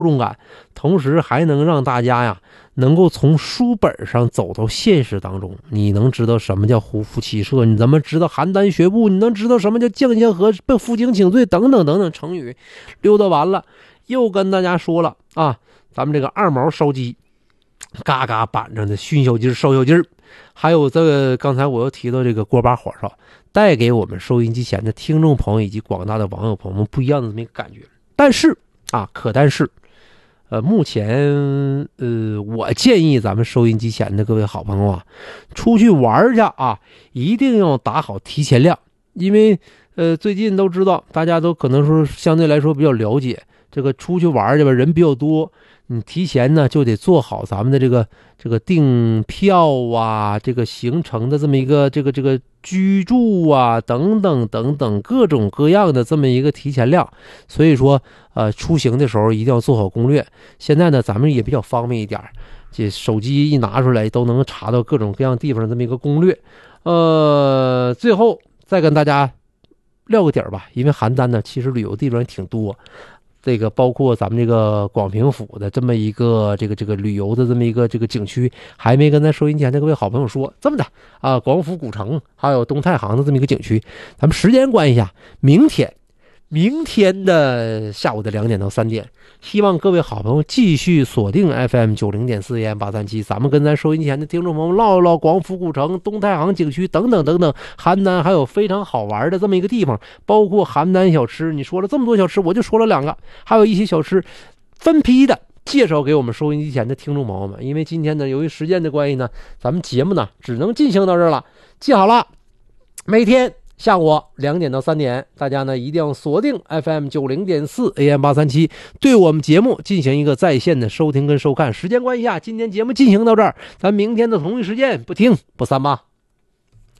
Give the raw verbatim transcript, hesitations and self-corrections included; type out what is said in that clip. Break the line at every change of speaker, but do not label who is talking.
动感，同时还能让大家呀能够从书本上走到现实当中。你能知道什么叫胡服骑射，你怎么知道邯郸学步，你能知道什么叫将相和，被负荆请罪等等等等成语。溜达完了，又跟大家说了啊，咱们这个二毛烧鸡，嘎嘎板着的熏小鸡烧小鸡，还有这个刚才我又提到这个锅巴火烧，带给我们收音机前的听众朋友以及广大的网友朋友们不一样的这么一个感觉。但是啊，可但是呃，目前呃，我建议咱们收音机前的各位好朋友啊，出去玩去啊，一定要打好提前量，因为呃，最近都知道，大家都可能说相对来说比较了解，这个出去玩去吧，人比较多，你提前呢就得做好咱们的这个这个订票啊，这个行程的这么一个这个这个居住啊等等等等各种各样的这么一个提前量。所以说呃出行的时候一定要做好攻略。现在呢咱们也比较方便一点，这手机一拿出来都能查到各种各样地方的这么一个攻略。呃最后再跟大家撂个底儿吧，因为邯郸呢其实旅游地方挺多，这个包括咱们这个广平府的这么一个这个这个旅游的这么一个这个景区，还没跟咱收音前的各位好朋友说。这么的啊，广府古城还有东太行的这么一个景区，咱们时间关系下，明天明天的下午的两点到三点，希望各位好朋友继续锁定 F M 九零点四 A M 八三七，咱们跟咱收音前的听众朋友唠一唠广府古城、东太行景区等等等等。邯郸还有非常好玩的这么一个地方，包括邯郸小吃。你说了这么多小吃，我就说了两个，还有一些小吃分批的介绍给我们收音机前的听众朋友们。因为今天呢，由于时间的关系呢，咱们节目呢只能进行到这儿了。记好了，每天下午两点到三点，大家呢一定要锁定 F M 九零点四 A M 八三七，对我们节目进行一个在线的收听跟收看。时间关系下，今天节目进行到这儿，咱明天的同一时间不听不散吧。